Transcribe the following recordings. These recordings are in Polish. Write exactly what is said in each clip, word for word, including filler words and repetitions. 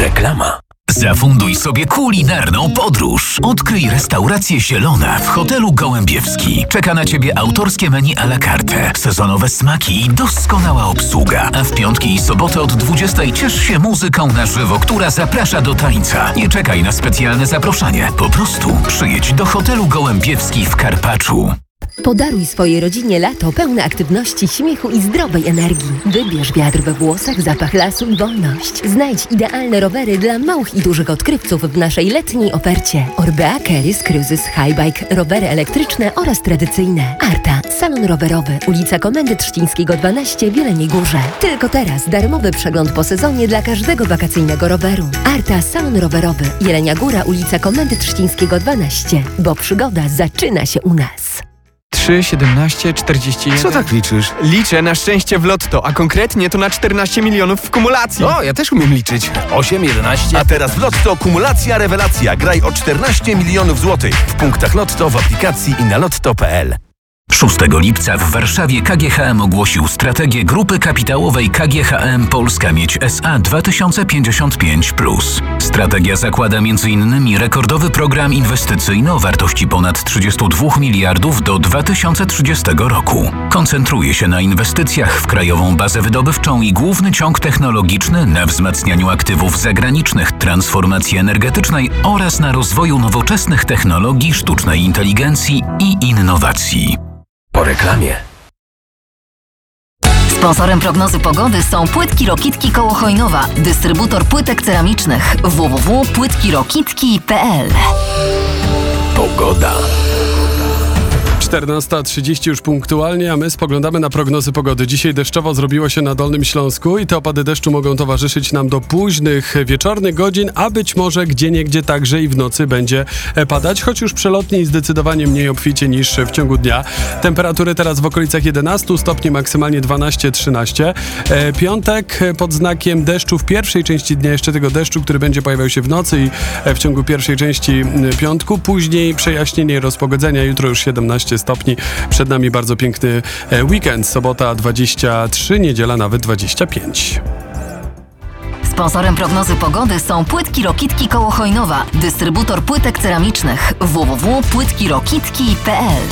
Reklama. Zafunduj sobie kulinarną podróż. Odkryj restaurację Zielona w hotelu Gołębiewski. Czeka na Ciebie autorskie menu à la carte, sezonowe smaki i doskonała obsługa. A w piątki i sobotę od dwudziestej ciesz się muzyką na żywo, która zaprasza do tańca. Nie czekaj na specjalne zaproszenie. Po prostu przyjedź do hotelu Gołębiewski w Karpaczu. Podaruj swojej rodzinie lato pełne aktywności, śmiechu i zdrowej energii. Wybierz wiatr we włosach, zapach lasu i wolność. Znajdź idealne rowery dla małych i dużych odkrywców w naszej letniej ofercie. Orbea, Keris, Cruises, Highbike, rowery elektryczne oraz tradycyjne. Arta, salon rowerowy, ulica Komendy Trzcińskiego dwanaście w Jeleniej Górze. Tylko teraz darmowy przegląd po sezonie dla każdego wakacyjnego roweru. Arta, salon rowerowy, Jelenia Góra, ulica Komendy Trzcińskiego dwanaście, bo przygoda zaczyna się u nas. trzy, siedemnaście, czterdzieści jeden. Co tak liczysz? Liczę na szczęście w lotto, a konkretnie to na czternaście milionów w kumulacji. O, ja też umiem liczyć. osiem, jedenaście. A teraz w Lotto kumulacja rewelacja. Graj o czternaście milionów złotych w punktach Lotto, w aplikacji i na lotto kropka p l. szóstego lipca w Warszawie K G H M ogłosił strategię grupy kapitałowej K G H M Polska Miedź S A dwa tysiące pięćdziesiąt pięć plus. Strategia zakłada między innymi rekordowy program inwestycyjny o wartości ponad trzydzieści dwa miliardów do dwa tysiące trzydziestego roku. Koncentruje się na inwestycjach w krajową bazę wydobywczą i główny ciąg technologiczny, na wzmacnianiu aktywów zagranicznych, transformacji energetycznej oraz na rozwoju nowoczesnych technologii, sztucznej inteligencji i innowacji. Po reklamie. Sponsorem prognozy pogody są Płytki Rokitki koło Chojnowa, dystrybutor płytek ceramicznych w w w kropka płytki rokitki kropka p l. Pogoda. czternasta trzydzieści już punktualnie, a my spoglądamy na prognozy pogody. Dzisiaj deszczowo zrobiło się na Dolnym Śląsku i te opady deszczu mogą towarzyszyć nam do późnych wieczornych godzin, a być może gdzieniegdzie także i w nocy będzie padać, choć już przelotnie i zdecydowanie mniej obficie niż w ciągu dnia. Temperatury teraz w okolicach jedenaście stopni, maksymalnie dwanaście trzynaście. Piątek pod znakiem deszczu w pierwszej części dnia, jeszcze tego deszczu, który będzie pojawiał się w nocy i w ciągu pierwszej części piątku. Później przejaśnienie, rozpogodzenia, jutro już siedemnaście stopni. Przed nami bardzo piękny weekend. Sobota dwadzieścia trzy, niedziela nawet dwadzieścia pięć. Sponsorem prognozy pogody są Płytki Rokitki koło Chojnowa, dystrybutor płytek ceramicznych w w w kropka płytki rokitki kropka p l.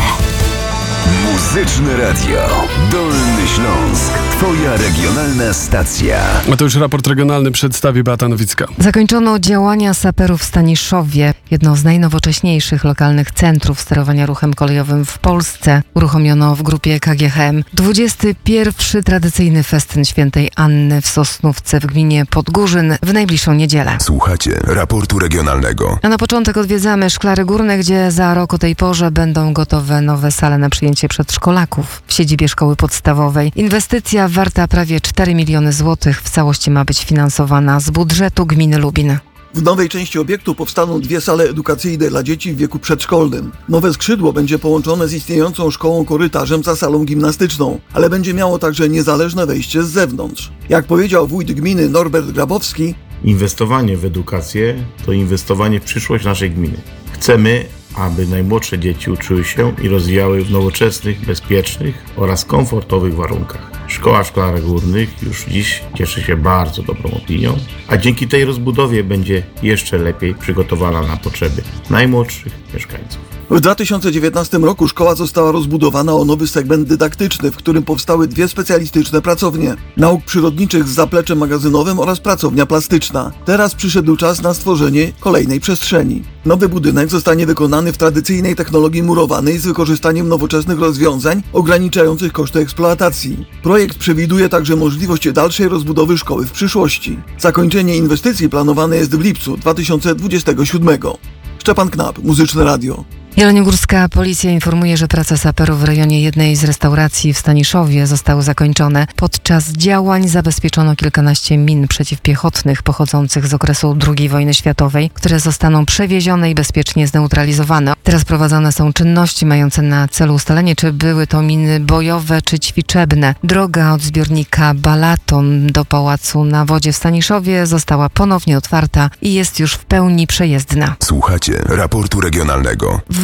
Muzyczne Radio. Dolny Śląsk. Twoja regionalna stacja. A to już raport regionalny przedstawi Beata Nowicka. Zakończono działania saperów w Staniszowie, jedno z najnowocześniejszych lokalnych centrów sterowania ruchem kolejowym w Polsce. Uruchomiono w grupie K G H M dwudziesty pierwszy tradycyjny festyn Świętej Anny w Sosnówce w gminie Podgórzyn w najbliższą niedzielę. Słuchacie raportu regionalnego. A na początek odwiedzamy Szklary Górne, gdzie za rok o tej porze będą gotowe nowe sale na przyjęcie przedszkolaków w siedzibie szkoły podstawowej. Inwestycja warta prawie cztery miliony złotych w całości ma być finansowana z budżetu gminy Lubin. W nowej części obiektu powstaną dwie sale edukacyjne dla dzieci w wieku przedszkolnym. Nowe skrzydło będzie połączone z istniejącą szkołą korytarzem za salą gimnastyczną, ale będzie miało także niezależne wejście z zewnątrz. Jak powiedział wójt gminy Norbert Grabowski, inwestowanie w edukację to inwestowanie w przyszłość naszej gminy. Chcemy, aby najmłodsze dzieci uczyły się i rozwijały w nowoczesnych, bezpiecznych oraz komfortowych warunkach. Szkoła w Szklarach Górnych już dziś cieszy się bardzo dobrą opinią, a dzięki tej rozbudowie będzie jeszcze lepiej przygotowana na potrzeby najmłodszych mieszkańców. W dwa tysiące dziewiętnastym roku szkoła została rozbudowana o nowy segment dydaktyczny, w którym powstały dwie specjalistyczne pracownie nauk przyrodniczych z zapleczem magazynowym oraz pracownia plastyczna. Teraz przyszedł czas na stworzenie kolejnej przestrzeni. Nowy budynek zostanie wykonany w tradycyjnej technologii murowanej z wykorzystaniem nowoczesnych rozwiązań ograniczających koszty eksploatacji. Projekt przewiduje także możliwość dalszej rozbudowy szkoły w przyszłości. Zakończenie inwestycji planowane jest w lipcu dwa tysiące dwudziestego siódmego. Szczepan Knap, Muzyczne Radio. Jeleniogórska policja informuje, że prace saperów w rejonie jednej z restauracji w Staniszowie zostały zakończone. Podczas działań zabezpieczono kilkanaście min przeciwpiechotnych pochodzących z okresu drugiej wojny światowej, które zostaną przewiezione i bezpiecznie zneutralizowane. Teraz prowadzone są czynności mające na celu ustalenie, czy były to miny bojowe czy ćwiczebne. Droga od zbiornika Balaton do Pałacu na Wodzie w Staniszowie została ponownie otwarta i jest już w pełni przejezdna. Słuchacie raportu regionalnego. W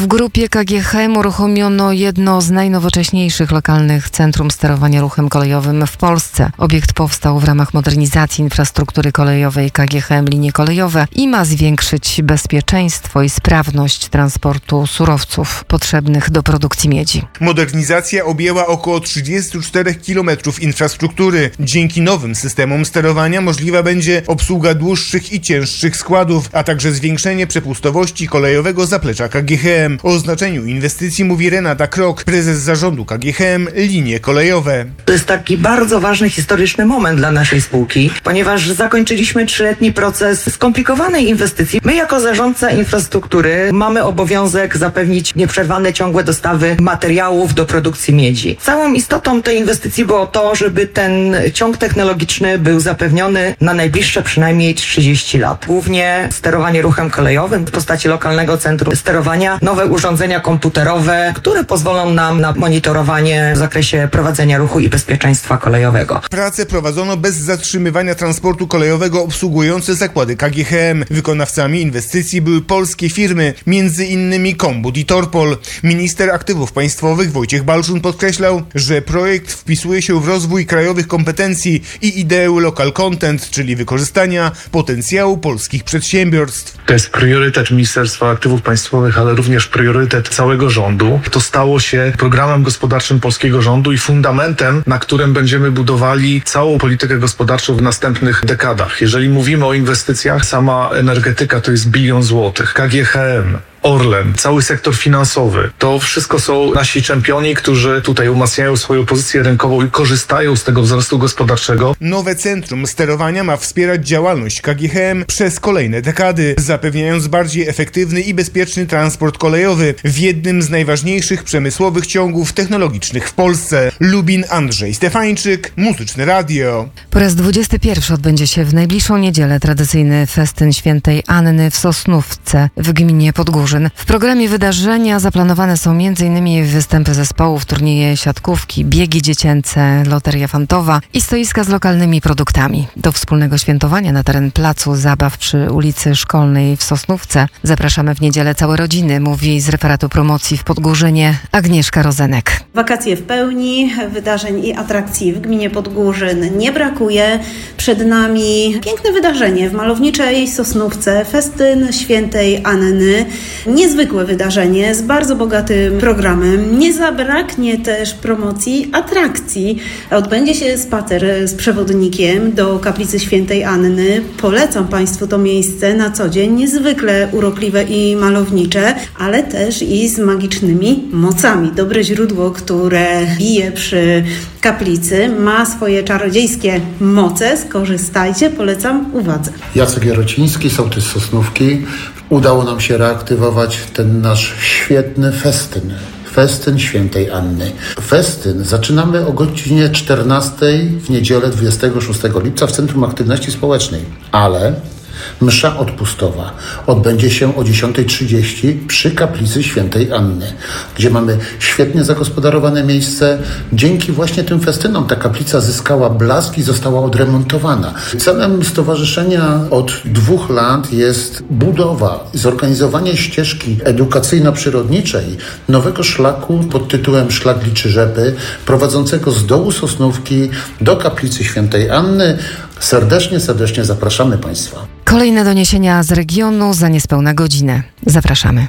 W grupie K G H M uruchomiono jedno z najnowocześniejszych lokalnych centrum sterowania ruchem kolejowym w Polsce. Obiekt powstał w ramach modernizacji infrastruktury kolejowej K G H M Linie Kolejowe i ma zwiększyć bezpieczeństwo i sprawność transportu surowców potrzebnych do produkcji miedzi. Modernizacja objęła około trzydzieści cztery kilometrów infrastruktury. Dzięki nowym systemom sterowania możliwa będzie obsługa dłuższych i cięższych składów, a także zwiększenie przepustowości kolejowego zaplecza K G H M. O znaczeniu inwestycji mówi Renata Krok, prezes zarządu K G H M Linie Kolejowe. To jest taki bardzo ważny, historyczny moment dla naszej spółki, ponieważ zakończyliśmy trzyletni proces skomplikowanej inwestycji. My jako zarządca infrastruktury mamy obowiązek zapewnić nieprzerwane, ciągłe dostawy materiałów do produkcji miedzi. Całą istotą tej inwestycji było to, żeby ten ciąg technologiczny był zapewniony na najbliższe przynajmniej trzydzieści lat. Głównie sterowanie ruchem kolejowym w postaci lokalnego centrum sterowania, nowe urządzenia komputerowe, które pozwolą nam na monitorowanie w zakresie prowadzenia ruchu i bezpieczeństwa kolejowego. Prace prowadzono bez zatrzymywania transportu kolejowego obsługujące zakłady K G H M. Wykonawcami inwestycji były polskie firmy, między innymi Kombut i Torpol. Minister Aktywów Państwowych Wojciech Balczun podkreślał, że projekt wpisuje się w rozwój krajowych kompetencji i ideę local content, czyli wykorzystania potencjału polskich przedsiębiorstw. To jest priorytet Ministerstwa Aktywów Państwowych, ale również priorytet całego rządu. To stało się programem gospodarczym polskiego rządu i fundamentem, na którym będziemy budowali całą politykę gospodarczą w następnych dekadach. Jeżeli mówimy o inwestycjach, sama energetyka to jest bilion złotych. K G H M, Orlen, cały sektor finansowy. To wszystko są nasi czempioni, którzy tutaj umacniają swoją pozycję rynkową i korzystają z tego wzrostu gospodarczego. Nowe centrum sterowania ma wspierać działalność K G H M przez kolejne dekady, zapewniając bardziej efektywny i bezpieczny transport kolejowy w jednym z najważniejszych przemysłowych ciągów technologicznych w Polsce. Lubin, Andrzej Stefańczyk, Muzyczne Radio. Po raz dwudziesty pierwszy odbędzie się w najbliższą niedzielę tradycyjny festyn Świętej Anny w Sosnówce w gminie Podgórze. W programie wydarzenia zaplanowane są m.in. występy zespołów, turnieje siatkówki, biegi dziecięce, loteria fantowa i stoiska z lokalnymi produktami. Do wspólnego świętowania na teren placu zabaw przy ulicy Szkolnej w Sosnówce zapraszamy w niedzielę całe rodziny, mówi z referatu promocji w Podgórzynie Agnieszka Rozenek. Wakacje w pełni, wydarzeń i atrakcji w gminie Podgórzyn nie brakuje. Przed nami piękne wydarzenie w malowniczej Sosnówce, festyn Świętej Anny. Niezwykłe wydarzenie z bardzo bogatym programem. Nie zabraknie też promocji atrakcji. Odbędzie się spacer z przewodnikiem do kaplicy Świętej Anny. Polecam Państwu to miejsce na co dzień. Niezwykle urokliwe i malownicze, ale też i z magicznymi mocami. Dobre źródło, które bije przy kaplicy, ma swoje czarodziejskie moce. Skorzystajcie, polecam uwadze. Jacek Jarociński, sołtys Sosnówki. Udało nam się reaktywować ten nasz świetny festyn. Festyn Świętej Anny. Festyn zaczynamy o godzinie czternastej w niedzielę dwudziestego szóstego lipca w Centrum Aktywności Społecznej, ale msza odpustowa odbędzie się o dziesiątej trzydzieści przy kaplicy Świętej Anny, gdzie mamy świetnie zagospodarowane miejsce. Dzięki właśnie tym festynom ta kaplica zyskała blask i została odremontowana. Celem stowarzyszenia od dwóch lat jest budowa, zorganizowanie ścieżki edukacyjno-przyrodniczej nowego szlaku pod tytułem Szlak Liczy Rzepy, prowadzącego z dołu Sosnówki do kaplicy Świętej Anny. Serdecznie, serdecznie zapraszamy Państwa. Kolejne doniesienia z regionu za niespełna godzinę. Zapraszamy.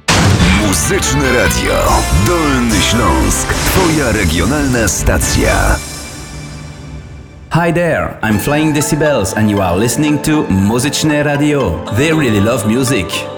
Muzyczne Radio. Dolny Śląsk. Twoja regionalna stacja. Hi there, I'm Flying Decibels and you are listening to Muzyczne Radio. They really love music.